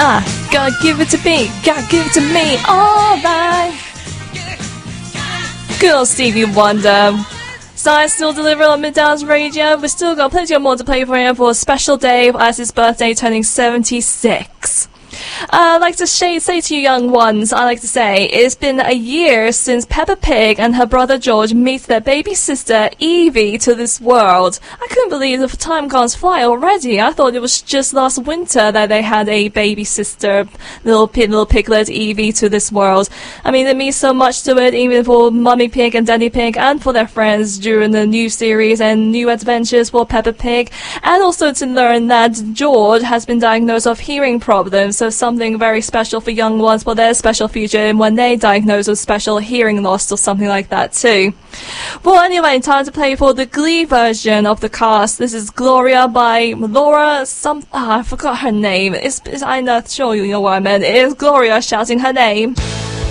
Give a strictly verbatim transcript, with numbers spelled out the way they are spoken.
Ah, gotta give it to me, gotta give it to me, alright. Good old Stevie Wonder. So I still deliver on Midtown's Radio. We've still got plenty of more to play for him for a special day as his birthday turning seventy-six. Uh, I'd like to say, say to you young ones, I like to say, it's been a year since Peppa Pig and her brother George meet their baby sister Evie to this world. I couldn't believe the time goes fly already. I thought it was just last winter that they had a baby sister, little pig, little piglet Evie to this world. I mean, it means so much to it, even for Mummy Pig and Daddy Pig and for their friends during the new series and new adventures for Peppa Pig. And also to learn that George has been diagnosed with hearing problems, so something very special for young ones for their special future when they diagnose with special hearing loss or something like that too. Well, anyway, time to play for the Glee version of the cast. This is Gloria by Laura some... Ah, I forgot her name. It's, it's, I'm not sure you know what I meant. It is Gloria shouting her name.